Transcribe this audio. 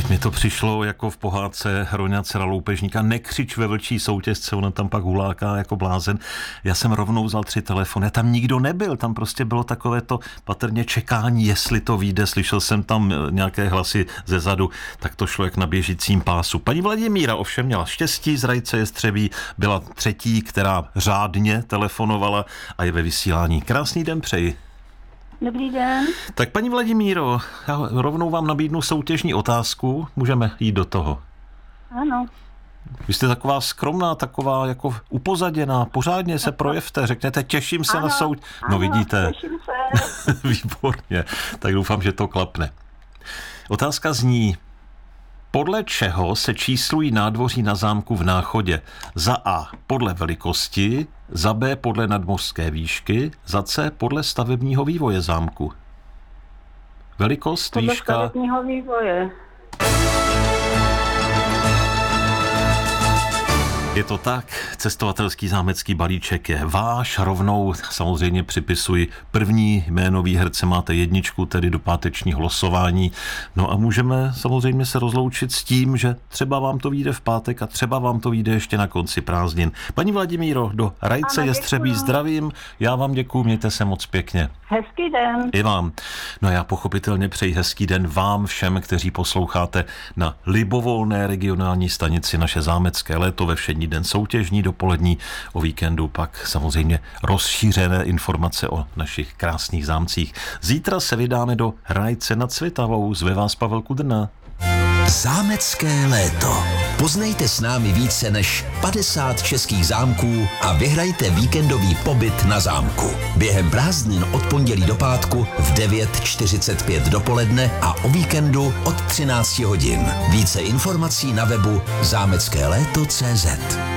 Teď mi to přišlo jako v pohádce Hroňa dcera loupežníka. Nekřič ve vlčí soutěžce, ona tam pak huláká jako blázen. Já jsem rovnou vzal 3 telefony, tam nikdo nebyl, tam prostě bylo takové to patrně čekání, jestli to vyjde. Slyšel jsem tam nějaké hlasy ze zadu, tak to šlo jak na běžícím pásu. Paní Vladimíra ovšem měla štěstí, z Rajce Jestřebí byla 3., která řádně telefonovala a je ve vysílání. Krásný den přeji. Dobrý den. Tak paní Vladimíro, já rovnou vám nabídnu soutěžní otázku, můžeme jít do toho. Ano. Vy jste taková skromná, taková jako upozaděná, pořádně se projevte, řekněte, těším se na soutěž. No vidíte. Těším se. Výborně, tak doufám, že to klapne. Otázka zní, podle čeho se číslují nádvoří na zámku v Náchodě? Za A podle velikosti, za B podle nadmořské výšky, za C podle stavebního vývoje zámku. Velikost, Podle výška... stavebního vývoje. Je to tak, cestovatelský zámecký balíček je váš, rovnou samozřejmě připisuji první jméno výherce, máte 1, tedy do pátečního losování. No a můžeme samozřejmě se rozloučit s tím, že třeba vám to vyjde v pátek a třeba vám to vyjde ještě na konci prázdnin. Paní Vladimíro, do Rajce Jestřebí zdravím, já vám děkuju, mějte se moc pěkně. Hezký den. I vám. No já pochopitelně přeji hezký den vám všem, kteří posloucháte na libovolné regionální stanici Naše zámecké léto ve všední den soutěžní, dopolední, o víkendu pak samozřejmě rozšířené informace o našich krásných zámcích. Zítra se vydáme do Hrajce nad Svitavou. Zve vás Pavel Kudrna. Zámecké léto. Poznejte s námi více než 50 českých zámků a vyhrajte víkendový pobyt na zámku. Během prázdnin od pondělí do pátku v 9:45 dopoledne a o víkendu od 13 hodin. Více informací na webu zámeckéléto.cz.